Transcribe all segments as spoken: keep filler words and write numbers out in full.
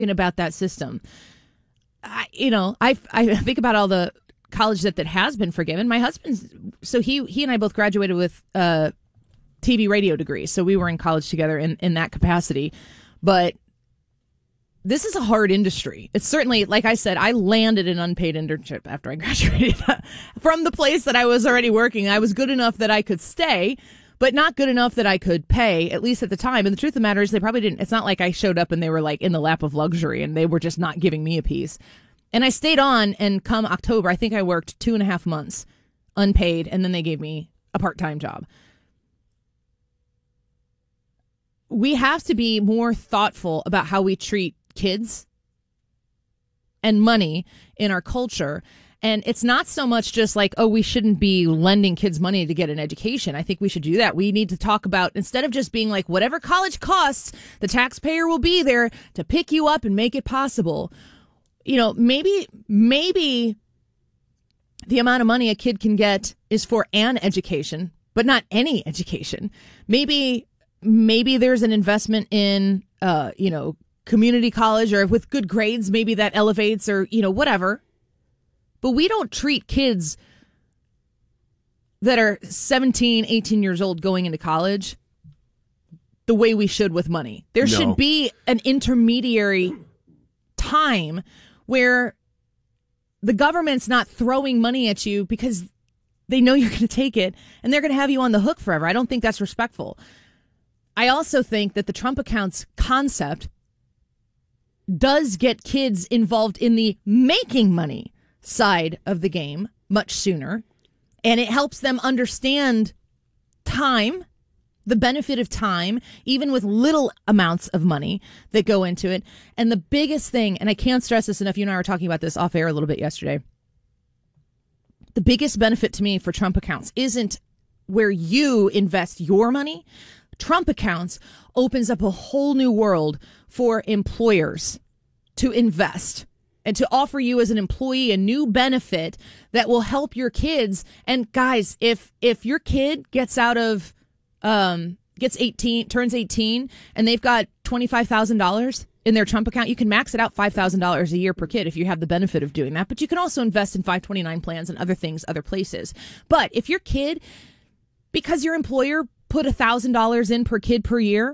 about that system. I, you know, I, I think about all the college debt that has been forgiven. My husband's, so he he and I both graduated with uh, T V radio degrees, so we were in college together in, in that capacity. But this is a hard industry. It's certainly, like I said, I landed an unpaid internship after I graduated from the place that I was already working. I was good enough that I could stay, but not good enough that I could pay, at least at the time. And the truth of the matter is they probably didn't. It's not like I showed up and they were like in the lap of luxury and they were just not giving me a piece. And I stayed on, and come October, I think I worked two and a half months unpaid, and then they gave me a part-time job. We have to be more thoughtful about how we treat kids and money in our culture. And it's not so much just like, oh, we shouldn't be lending kids money to get an education. I think we should do that. We need to talk about, instead of just being like, whatever college costs, the taxpayer will be there to pick you up and make it possible. You know, maybe, maybe the amount of money a kid can get is for an education, but not any education. Maybe, maybe there's an investment in, uh, you know, community college, or with good grades, maybe that elevates, or, you know, whatever. But we don't treat kids that are seventeen, eighteen years old going into college the way we should with money. There no. should be an intermediary time where the government's not throwing money at you because they know you're going to take it and they're going to have you on the hook forever. I don't think that's respectful. I also think that the Trump accounts concept does get kids involved in the making money side of the game much sooner, and it helps them understand time, the benefit of time, even with little amounts of money that go into it. And the biggest thing, and I can't stress this enough, you and I were talking about this off air a little bit yesterday, the biggest benefit to me for Trump accounts isn't where you invest your money. Trump accounts opens up a whole new world for employers to invest and to offer you as an employee a new benefit that will help your kids. And guys, if if your kid gets out of um gets eighteen, turns eighteen, and they've got twenty-five thousand dollars in their Trump account, you can max it out five thousand dollars a year per kid if you have the benefit of doing that. But you can also invest in five twenty-nine plans and other things, other places. But if your kid, because your employer put one thousand dollars in per kid per year,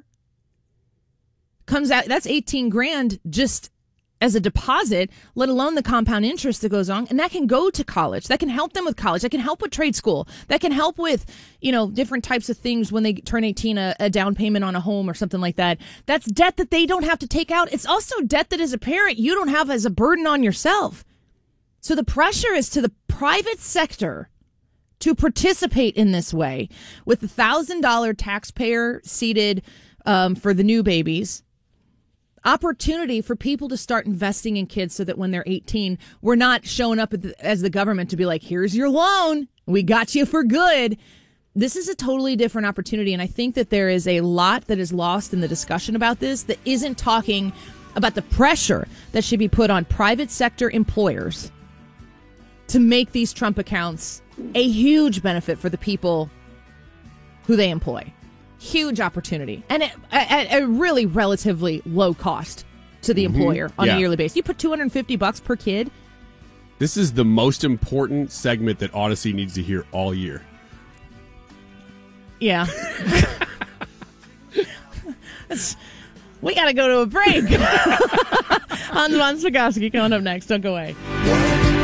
comes out, that's eighteen grand just as a deposit, let alone the compound interest that goes on. And that can go to college. That can help them with college. That can help with trade school. That can help with, you know, different types of things when they turn eighteen, a, a down payment on a home or something like that. That's debt that they don't have to take out. It's also debt that as a parent, you don't have as a burden on yourself. So the pressure is to the private sector to participate in this way with the one thousand dollars taxpayer seated um, for the new babies. Opportunity for people to start investing in kids so that when they're eighteen, we're not showing up at the, as the government to be like, here's your loan. We got you for good. This is a totally different opportunity. And I think that there is a lot that is lost in the discussion about this that isn't talking about the pressure that should be put on private sector employers to make these Trump accounts a huge benefit for the people who they employ. Huge opportunity. And at, at a really relatively low cost to the employer mm-hmm. on yeah. a yearly basis. You put two hundred fifty bucks per kid. This is the most important segment that Odyssey needs to hear all year. Yeah. We got to go to a break. Hans von Spakovsky coming up next. Don't go away.